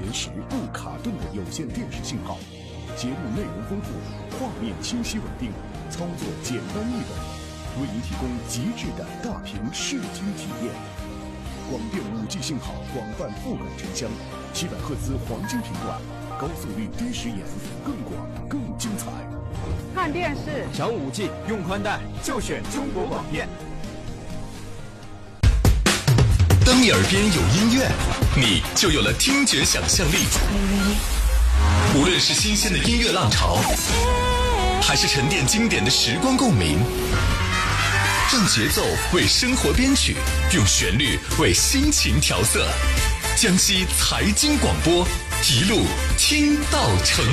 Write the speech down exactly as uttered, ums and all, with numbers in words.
延时、不卡顿的有线电视信号。节目内容丰富，画面清晰稳定，操作简单易懂，为您提供极致的大屏视听体验。广电 五 G 信号广泛覆盖城乡，七百赫兹黄金频段，高速率低时延，更广更精彩。 看电视想 五 G 用宽带就选中国广电。 当你耳边有音乐，你就有了听觉想象力。无论是新鲜的音乐浪潮，还是沉淀经典的时光共鸣，让节奏为生活编曲，用旋律为心情调色。江西财经广播，一路听到成。